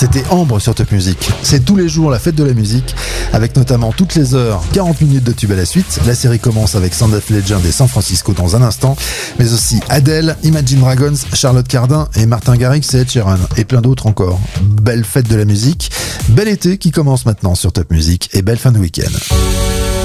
C'était Ambre sur Top Music. C'est tous les jours la fête de la musique, avec notamment toutes les heures, 40 minutes de tube à la suite. La série commence avec Sound of Legend et San Francisco dans un instant, mais aussi Adele, Imagine Dragons, Charlotte Cardin et Martin Garrix et Ed Sheeran, et plein d'autres encore. Belle fête de la musique, bel été qui commence maintenant sur Top Music et belle fin de week-end.